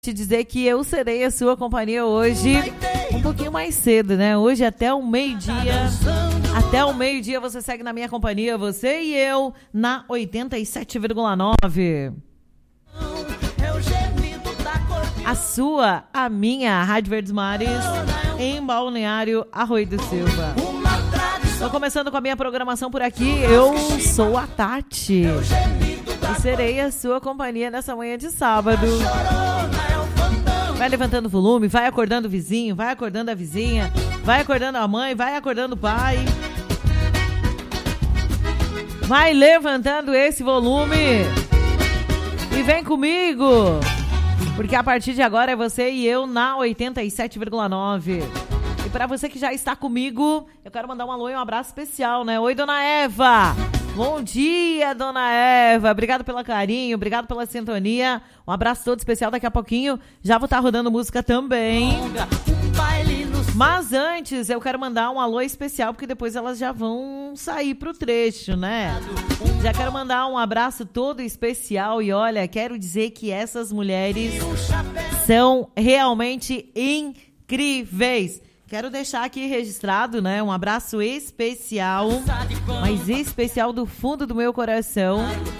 Te dizer que eu serei a sua companhia hoje um pouquinho mais cedo, né? Hoje até o meio-dia. Até o meio-dia você segue na minha companhia, você e eu, na 87,9. A sua, a minha, Rádio Verdes Mares, em Balneário Arroio do Silva. Estou começando com a minha programação por aqui. Eu sou a Tati e serei a sua companhia nessa manhã de sábado. Vai levantando o volume, vai acordando o vizinho, vai acordando a vizinha, vai acordando a mãe, vai acordando o pai. Vai levantando esse volume e vem comigo, porque a partir de agora é você e eu na 87,9. E para você que já está comigo, eu quero mandar um alô e um abraço especial, né? Oi, Dona Eva! Bom dia, Dona Eva. Obrigado pelo carinho, obrigado pela sintonia. Um abraço todo especial. Daqui a pouquinho já vou estar rodando música também. Mas antes eu quero mandar um alô especial, porque depois elas já vão sair pro trecho, né? Já quero mandar um abraço todo especial. E olha, quero dizer que essas mulheres são realmente incríveis. Quero deixar aqui registrado, né, um abraço especial, mas especial do fundo do meu coração,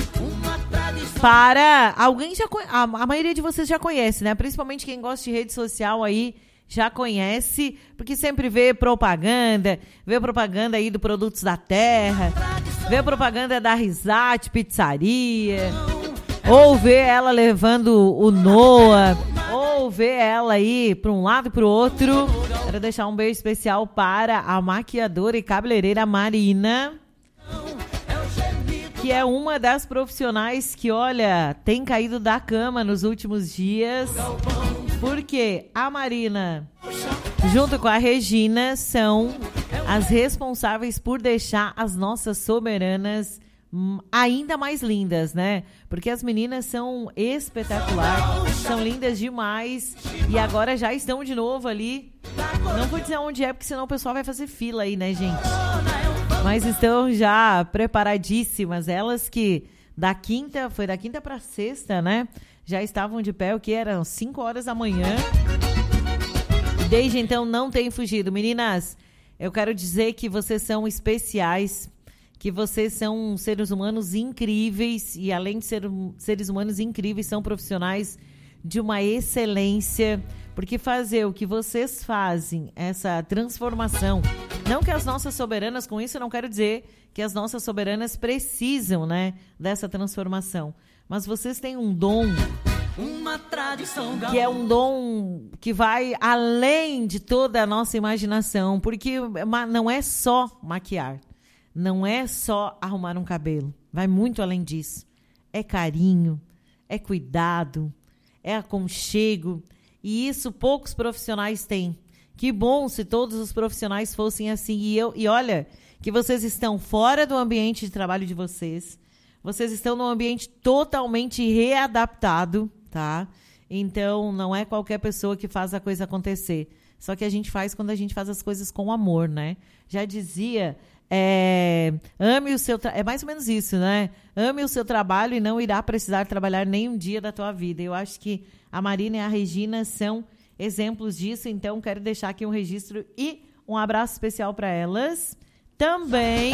para alguém a maioria de vocês já conhece, né? Principalmente quem gosta de rede social aí já conhece, porque sempre vê propaganda aí do Produtos da Terra, vê propaganda da Risate Pizzaria, ou vê ela levando o Noah, ou vê ela aí para um lado e para o outro. Quero deixar um beijo especial para a maquiadora e cabeleireira Marina, que é uma das profissionais que, olha, tem caído da cama nos últimos dias, porque a Marina, junto com a Regina, são as responsáveis por deixar as nossas soberanas ainda mais lindas, né? Porque as meninas são espetaculares, são lindas demais e agora já estão de novo ali. Não vou dizer onde é, porque senão o pessoal vai fazer fila aí, né, gente? Mas estão já preparadíssimas. Elas que foi da quinta para sexta, né? Já estavam de pé, o que eram 5 horas da manhã. Desde então não tem fugido. Meninas, eu quero dizer que vocês são especiais, que vocês são seres humanos incríveis e, além de ser seres humanos incríveis, são profissionais de uma excelência, porque fazer o que vocês fazem, essa transformação, não que as nossas soberanas, com isso eu não quero dizer que as nossas soberanas precisam, né, dessa transformação, mas vocês têm um dom, uma tradição, que é um dom que vai além de toda a nossa imaginação, porque não é só maquiar, não é só arrumar um cabelo, vai muito além disso. É carinho, é cuidado, é aconchego, e isso poucos profissionais têm. Que bom se todos os profissionais fossem assim. E olha, que vocês estão fora do ambiente de trabalho de vocês, vocês estão num ambiente totalmente readaptado, tá? Então, não é qualquer pessoa que faz a coisa acontecer. Só que a gente faz quando a gente faz as coisas com amor, né? Já dizia... ame o seu é mais ou menos isso, né? Ame o seu trabalho e não irá precisar trabalhar nem um dia da tua vida. Eu acho que a Marina e a Regina são exemplos disso, então quero deixar aqui um registro e um abraço especial para elas. Também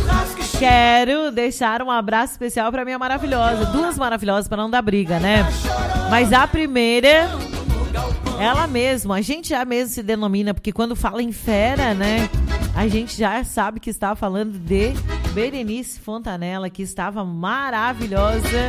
quero deixar um abraço especial para minha maravilhosa, duas maravilhosas, para não dar briga, né? Mas a primeira, ela mesma, a gente já mesmo se denomina, porque quando fala em fera, né? A gente já sabe que está falando de Berenice Fontanella, que estava maravilhosa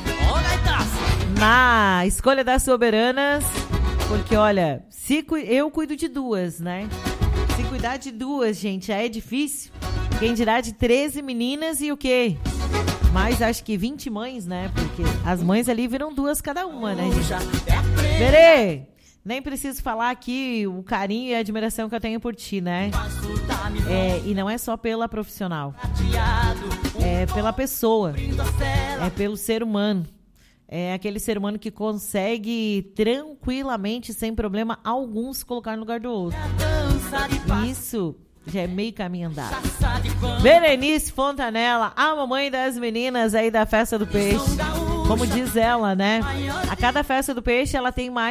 na escolha das soberanas, porque olha, eu cuido de duas, né? Se cuidar de duas, gente, já é difícil. Quem dirá de 13 meninas e o quê? Mas acho que 20 mães, né? Porque as mães ali viram 2 cada uma, né, gente? Berê! Nem preciso falar aqui o carinho e a admiração que eu tenho por ti, né? E não é só pela profissional. É pela pessoa. É pelo ser humano. É aquele ser humano que consegue tranquilamente, sem problema algum, se colocar no lugar do outro. Isso já é meio caminho andado. Berenice Fontanella, a mamãe das meninas aí da Festa do Peixe. Como diz ela, né? A cada Festa do Peixe ela tem mais